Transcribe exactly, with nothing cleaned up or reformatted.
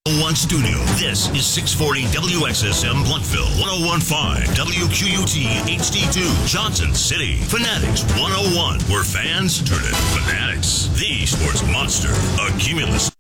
One studio. This is six forty W X S M Bluffville, one oh one point five W Q U T H D two Johnson City. Fanatics one oh one, where fans turn into fanatics. The sports monster, a Cumulus.